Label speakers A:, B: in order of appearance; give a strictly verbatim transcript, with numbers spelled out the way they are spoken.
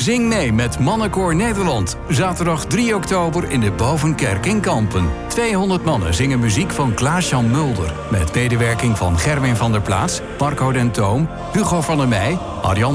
A: Zing mee met Mannenkoor Nederland. Zaterdag drie oktober in de Bovenkerk in Kampen. tweehonderd mannen zingen muziek van Klaas-Jan Mulder. Met medewerking van Gerwin van der Plaats, Marco den Toom, Hugo van der Meij, Arjan